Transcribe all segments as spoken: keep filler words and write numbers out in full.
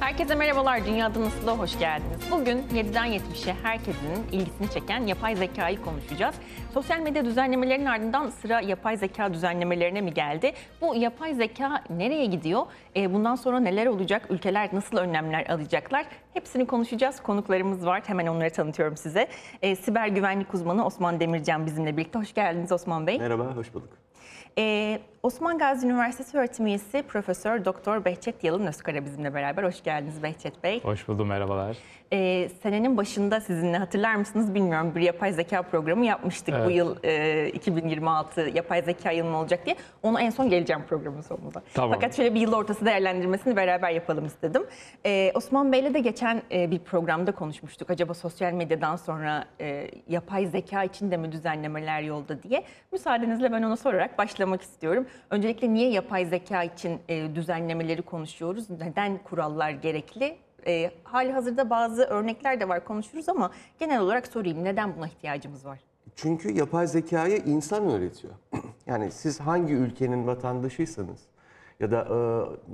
Herkese merhabalar, Dünyada Nasıl'a hoş geldiniz. Bugün yediden yetmişe herkesin ilgisini çeken yapay zekayı konuşacağız. Sosyal medya düzenlemelerinin ardından sıra yapay zeka düzenlemelerine mi geldi? Bu yapay zeka nereye gidiyor? Bundan sonra neler olacak? Ülkeler nasıl önlemler alacaklar? Hepsini konuşacağız. Konuklarımız var. Hemen onları tanıtıyorum size. Siber güvenlik uzmanı Osman Demircan bizimle birlikte. Hoş geldiniz Osman Bey. Merhaba, hoş bulduk. Ee, Osman Gazi Üniversitesi öğretim üyesi Profesör Doktor Behçet Yalın Özkara bizimle beraber. Hoş geldiniz Behçet Bey. Hoş buldum, merhabalar. Ee, senenin başında sizinle hatırlar mısınız bilmiyorum, bir yapay zeka programı yapmıştık. Evet. Bu yıl e, iki bin yirmi altı yapay zeka yılı mı olacak diye. Onu en son geleceğim programın sonunda. Tamam. Fakat şöyle bir yıl ortası değerlendirmesini beraber yapalım istedim. Ee, Osman Bey'le de geçen e, bir programda konuşmuştuk. Acaba sosyal medyadan sonra e, yapay zeka için de mi düzenlemeler yolda diye. Müsaadenizle ben ona sorarak başlamak istiyorum. Öncelikle niye yapay zeka için e, düzenlemeleri konuşuyoruz? Neden kurallar gerekli? E, hali hazırda bazı örnekler de var, konuşuruz ama genel olarak sorayım, neden buna ihtiyacımız var? Çünkü yapay zekayı insan öğretiyor. Yani siz hangi ülkenin vatandaşıysanız ya da e,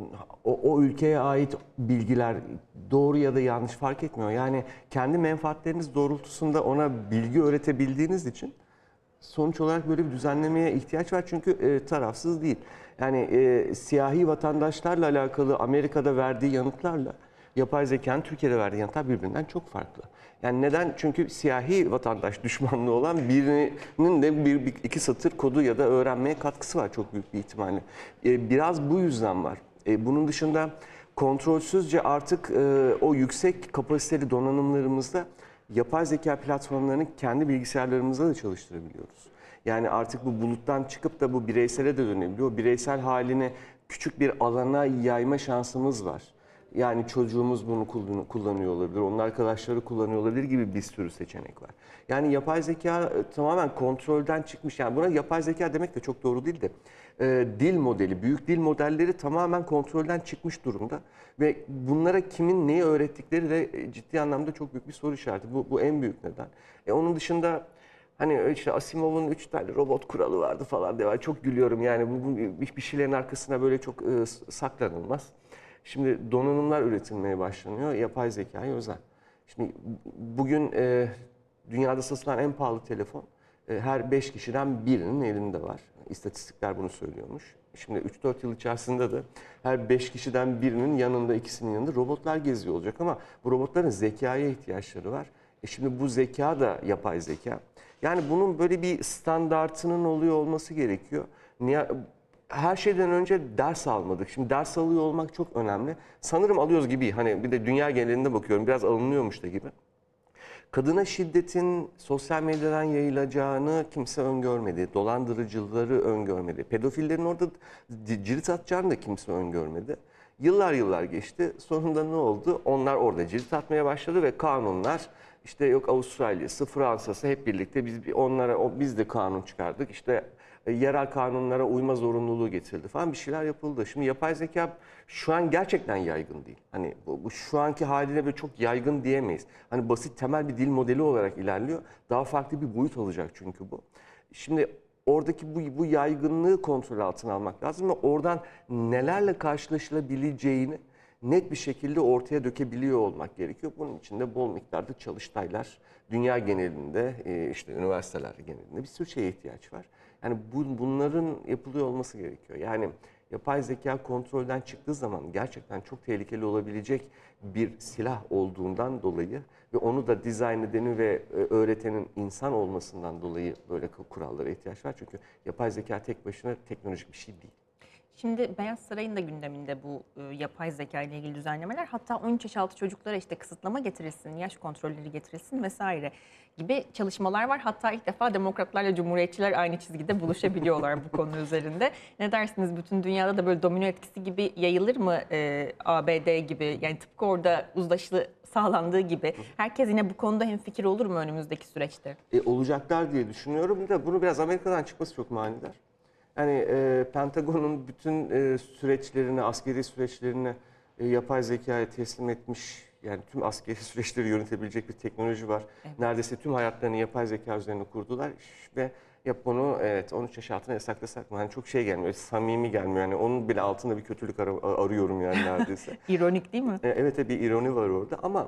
o, o ülkeye ait bilgiler doğru ya da yanlış fark etmiyor. Yani kendi menfaatleriniz doğrultusunda ona bilgi öğretebildiğiniz için sonuç olarak böyle bir düzenlemeye ihtiyaç var, çünkü e, tarafsız değil. Yani e, siyahi vatandaşlarla alakalı Amerika'da verdiği yanıtlarla yapay zekanın Türkiye'de verdiği yanıtlar birbirinden çok farklı. Yani neden? Çünkü siyahi vatandaş düşmanlığı olan birinin de bir, bir iki satır kodu ya da öğrenmeye katkısı var çok büyük bir ihtimalle. E, biraz bu yüzden var. E, bunun dışında kontrolsüzce artık e, o yüksek kapasiteli donanımlarımızda yapay zeka platformlarını kendi bilgisayarlarımızda da çalıştırabiliyoruz. Yani artık bu buluttan çıkıp da bu bireysele de dönebiliyor. O bireysel halini küçük bir alana yayma şansımız var. Yani çocuğumuz bunu kullanıyor olabilir, onun arkadaşları kullanıyor olabilir gibi bir sürü seçenek var. Yani yapay zeka tamamen kontrolden çıkmış. Yani buna yapay zeka demek de çok doğru değil de e, dil modeli, büyük dil modelleri tamamen kontrolden çıkmış durumda. Ve bunlara kimin neyi öğrettikleri de ciddi anlamda çok büyük bir soru işareti. Bu, bu en büyük neden. E, onun dışında hani işte Asimov'un üç tane robot kuralı vardı falan diye. Çok gülüyorum yani, bu, bu bir şeylerin arkasına böyle çok e, saklanılmaz. Şimdi donanımlar üretilmeye başlanıyor, yapay zekayı özel. Şimdi bugün e, dünyada satılan en pahalı telefon e, her beş kişiden birinin elinde var. İstatistikler bunu söylüyormuş. Şimdi üç dört yıl içerisinde de her beş kişiden birinin yanında, ikisinin yanında robotlar geziyor olacak, ama bu robotların zekaya ihtiyaçları var. E şimdi bu zeka da yapay zeka. Yani bunun böyle bir standartının oluyor olması gerekiyor. Niye? Her şeyden önce ders almadık. Şimdi ders alıyor olmak çok önemli. Sanırım alıyoruz gibi. Hani bir de dünya genelinde bakıyorum, biraz alınıyormuş da gibi. Kadına şiddetin sosyal medyadan yayılacağını kimse öngörmedi. Dolandırıcıları öngörmedi. Pedofillerin orada cirit atacağını da kimse öngörmedi. Yıllar yıllar geçti. Sonunda ne oldu? Onlar orada cirit atmaya başladı ve kanunlar, işte yok Avustralya'sı, Fransa'sı hep birlikte biz onlara biz de kanun çıkardık. İşte yerel kanunlara uyma zorunluluğu getirildi falan, bir şeyler yapıldı. Şimdi yapay zeka şu an gerçekten yaygın değil. Hani bu, bu şu anki haliyle böyle çok yaygın diyemeyiz. Hani basit temel bir dil modeli olarak ilerliyor. Daha farklı bir boyut alacak çünkü bu. Şimdi oradaki bu, bu yaygınlığı kontrol altına almak lazım ve oradan nelerle karşılaşılabileceğini net bir şekilde ortaya dökebiliyor olmak gerekiyor. Bunun için de bol miktarda çalıştaylar, dünya genelinde, işte üniversiteler genelinde bir sürü şeye ihtiyaç var. Yani bu, bunların yapılıyor olması gerekiyor. Yani yapay zeka kontrolden çıktığı zaman gerçekten çok tehlikeli olabilecek bir silah olduğundan dolayı ve onu da dizayn edeni ve öğretenin insan olmasından dolayı böyle kurallara ihtiyaç var. Çünkü yapay zeka tek başına teknolojik bir şey değil. Şimdi Beyaz Saray'ın da gündeminde bu e, yapay zeka ile ilgili düzenlemeler. Hatta on üç yaş altı çocuklara işte kısıtlama getirilsin, yaş kontrolleri getirilsin vesaire gibi çalışmalar var. Hatta ilk defa demokratlarla cumhuriyetçiler aynı çizgide buluşabiliyorlar bu konu üzerinde. Ne dersiniz? Bütün dünyada da böyle domino etkisi gibi yayılır mı e, A B D gibi? Yani tıpkı orada uzlaşı sağlandığı gibi. Herkes yine bu konuda hemfikir olur mu önümüzdeki süreçte? E, olacaklar diye düşünüyorum da bunu biraz Amerika'dan çıkması çok manidar. Yani e, Pentagon'un bütün e, süreçlerini, askeri süreçlerini e, yapay zekaya teslim etmiş, yani tüm askeri süreçleri yönetebilecek bir teknoloji var. Evet. Neredeyse tüm hayatlarını yapay zeka üzerine kurdular ve Ya bunu evet on üç yaş altına yasaklasak mı? Hani çok şey gelmiyor, samimi gelmiyor. Yani onun bile altında bir kötülük ar- arıyorum yani neredeyse. İronik değil mi? E, Evet bir ironi var orada ama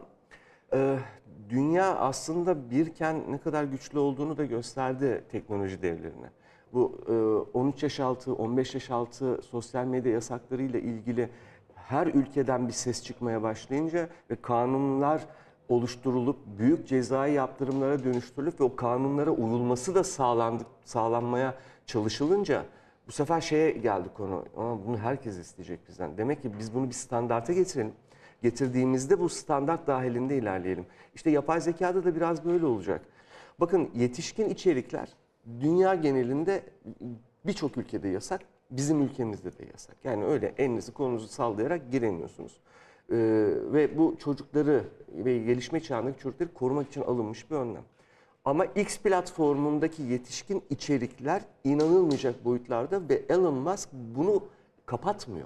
e, dünya aslında birken ne kadar güçlü olduğunu da gösterdi teknoloji devlerine. Bu e, on üç yaş altı, on beş yaş altı sosyal medya yasaklarıyla ilgili her ülkeden bir ses çıkmaya başlayınca ve kanunlar oluşturulup büyük cezai yaptırımlara dönüştürülüp ve o kanunlara uyulması da sağlandı, sağlanmaya çalışılınca bu sefer şeye geldi konu. Ama bunu herkes isteyecek bizden. Demek ki biz bunu bir standarta getirelim. Getirdiğimizde bu standart dahilinde ilerleyelim. İşte yapay zekada da biraz böyle olacak. Bakın yetişkin içerikler dünya genelinde birçok ülkede yasak. Bizim ülkemizde de yasak. Yani öyle elinizi kolunuzu sallayarak giremiyorsunuz. Ee, ve bu çocukları ve gelişme çağındaki çocukları korumak için alınmış bir önlem. Ama X platformundaki yetişkin içerikler inanılmayacak boyutlarda ve Elon Musk bunu kapatmıyor.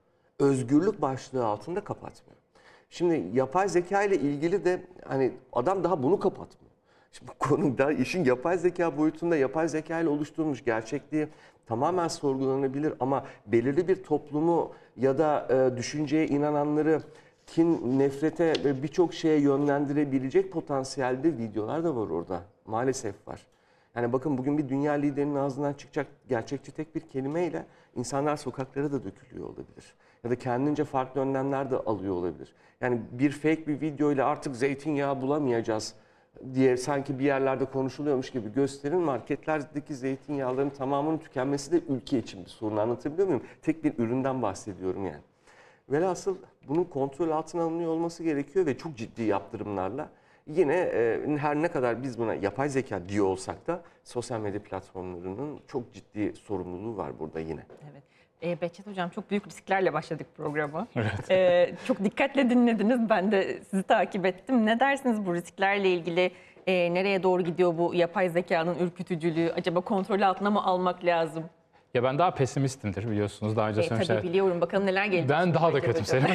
Özgürlük başlığı altında kapatmıyor. Şimdi yapay zeka ile ilgili de hani adam daha bunu kapatmıyor. Şimdi konu da işin yapay zeka boyutunda yapay zeka ile oluşturulmuş gerçekliği tamamen sorgulanabilir ama belirli bir toplumu ya da e, düşünceye inananları kin, nefrete ve birçok şeye yönlendirebilecek potansiyelde videolar da var orada. Maalesef var. Yani bakın bugün bir dünya liderinin ağzından çıkacak gerçekçi tek bir kelimeyle insanlar sokaklara da dökülüyor olabilir. Ya da kendince farklı önlemler de alıyor olabilir. Yani bir fake bir videoyla artık zeytinyağı bulamayacağız diye sanki bir yerlerde konuşuluyormuş gibi gösterin. Marketlerdeki zeytinyağların tamamının tükenmesi de ülke için bir sorun. Anlatabiliyor muyum? Tek bir üründen bahsediyorum yani. Velhasıl bunun kontrol altına alınıyor olması gerekiyor ve çok ciddi yaptırımlarla. Yine e, her ne kadar biz buna yapay zeka diyor olsak da sosyal medya platformlarının çok ciddi sorumluluğu var burada yine. Evet. E, Behçet Hocam çok büyük risklerle başladık programa. Evet. E, çok dikkatle dinlediniz. Ben de sizi takip ettim. Ne dersiniz bu risklerle ilgili? E, nereye doğru gidiyor bu yapay zekanın ürkütücülüğü? Acaba kontrol altına mı almak lazım? Ya ben daha pesimistimdir biliyorsunuz daha önce E, söylemiştim. tabii biliyorum. Bakalım neler gelecek. Ben şimdi daha da Behçet Hocam. kötümserim.